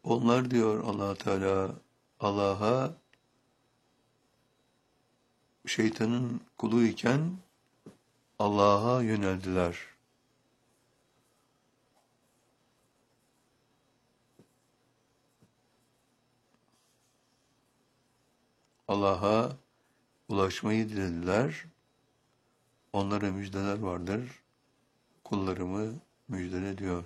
Onlar diyor Allah Teala Allah'a şeytanın kulu iken Allah'a yöneldiler. Allah'a ulaşmayı dilediler. Onlara müjdeler vardır. Kullarımı müjdele diyor.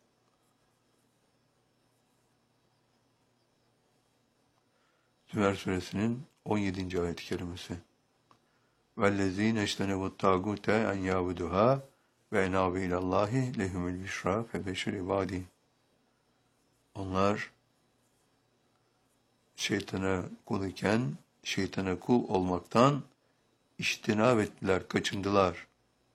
Zümer suresinin 17. ayet-i kerimesi. وَالَّذ۪ينَ اجْتَنَبُوا الطَّاغُوتَ اَنْ يَعْبُدُهَا وَاَنَابُوا اِلَى اللّٰهِ لَهُمُ الْبِشْرَى فَبَشِّرْ عِبَادِهِ. Onlar şeytana kul iken, şeytana kul olmaktan içtinab ettiler, kaçındılar.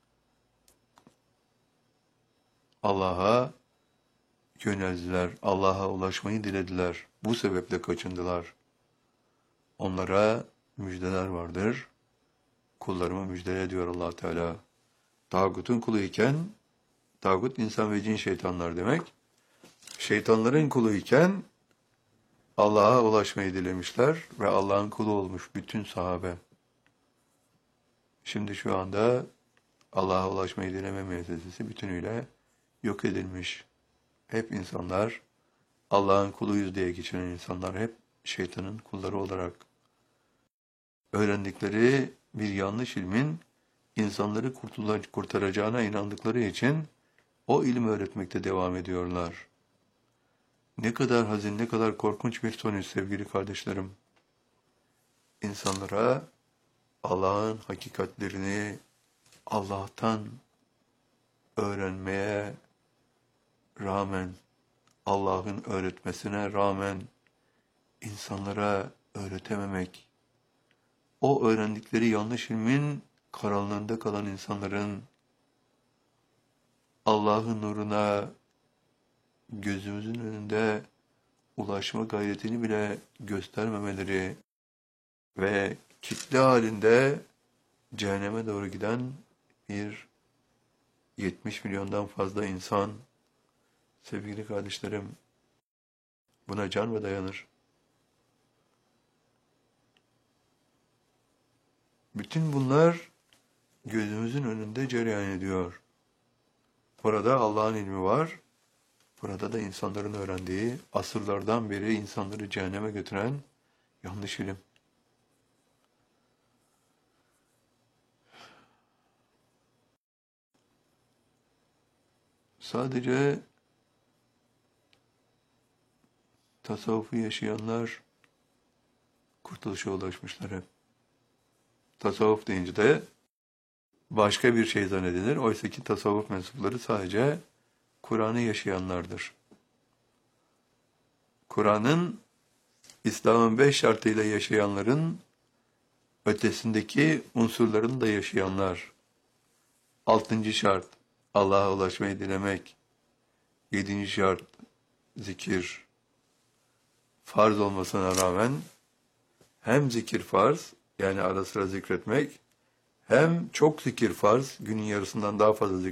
Allah'a yöneldiler, Allah'a ulaşmayı dilediler. Bu sebeple kaçındılar. Onlara müjdeler vardır. Kullarıma müjdele diyor Allah Teala. Tağutun kulu iken, tağut insan ve cin şeytanlar demek. Şeytanların kulu iken Allah'a ulaşmayı dilemişler ve Allah'ın kulu olmuş bütün sahabe. Şimdi şu anda Allah'a ulaşmayı dileme meselesi bütünüyle yok edilmiş. Hep insanlar Allah'ın kuluyuz diye geçinen insanlar hep şeytanın kulları olarak öğrendikleri bir yanlış ilmin insanları kurtaracağına inandıkları için o ilmi öğretmekte devam ediyorlar. Ne kadar hazin, ne kadar korkunç bir sonuç sevgili kardeşlerim. İnsanlara Allah'ın hakikatlerini Allah'tan öğrenmeye rağmen, Allah'ın öğretmesine rağmen insanlara öğretememek, o öğrendikleri yanlış ilmin karanlığında kalan insanların Allah'ın nuruna gözümüzün önünde ulaşma gayretini bile göstermemeleri ve kitle halinde cehenneme doğru giden bir 70 milyondan fazla insan, sevgili kardeşlerim, buna can mı dayanır? Bütün bunlar gözümüzün önünde cereyan ediyor. Burada Allah'ın ilmi var. Burada da insanların öğrendiği, asırlardan beri insanları cehenneme götüren yanlış ilim. Sadece tasavvufu yaşayanlar kurtuluşa ulaşmışlar hep. Tasavvuf deyince de başka bir şey zannedilir. Oysa ki tasavvuf mensupları sadece Kur'an'ı yaşayanlardır. Kur'an'ın İslam'ın 5 şartıyla yaşayanların ötesindeki unsurlarını da yaşayanlar. 6. şart Allah'a ulaşmayı dilemek. 7. şart zikir. Farz olmasına rağmen hem zikir farz, yani ara sıra zikretmek, hem çok zikir farz, günün yarısından daha fazla zikretmek.